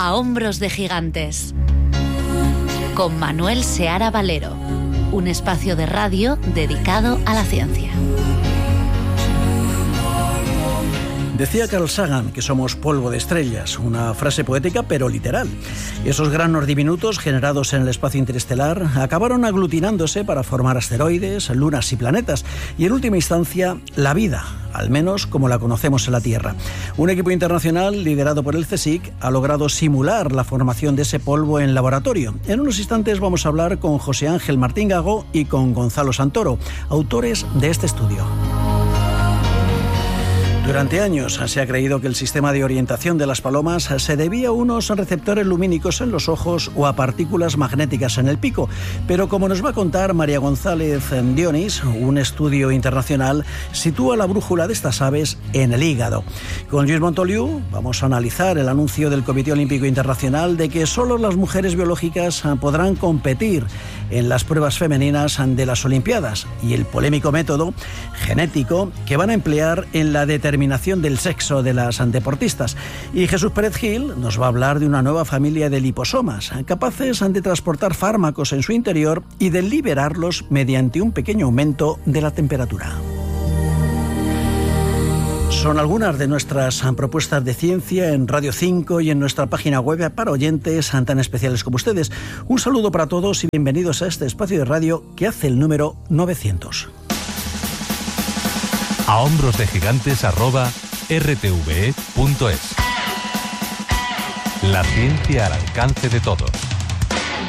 A hombros de gigantes. Con Manuel Seara Valero, un espacio de radio dedicado a la ciencia. Decía Carl Sagan que somos polvo de estrellas, una frase poética pero literal. Esos granos diminutos generados en el espacio interestelar acabaron aglutinándose para formar asteroides, lunas y planetas, y en última instancia la vida, al menos como la conocemos en la Tierra. Un equipo internacional liderado por el CSIC ha logrado simular la formación de ese polvo en laboratorio. En unos instantes vamos a hablar con José Ángel Martín Gago y con Gonzalo Santoro, autores de este estudio. Durante años se ha creído que el sistema de orientación de las palomas se debía a unos receptores lumínicos en los ojos o a partículas magnéticas en el pico, pero como nos va a contar María González Dionis, un estudio internacional sitúa la brújula de estas aves en el hígado. Con Lluís Montoliu vamos a analizar el anuncio del Comité Olímpico Internacional de que solo las mujeres biológicas podrán competir en las pruebas femeninas de las Olimpiadas y el polémico método genético que van a emplear en la determinación del sexo de las deportistas. Y Jesús Pérez Gil nos va a hablar de una nueva familia de liposomas capaces de transportar fármacos en su interior y de liberarlos mediante un pequeño aumento de la temperatura. Son algunas de nuestras propuestas de ciencia en Radio 5 y en nuestra página web para oyentes tan especiales como ustedes. Un saludo para todos y bienvenidos a este espacio de radio que hace el número 900. A hombros de gigantes @rtve.es. La ciencia al alcance de todos.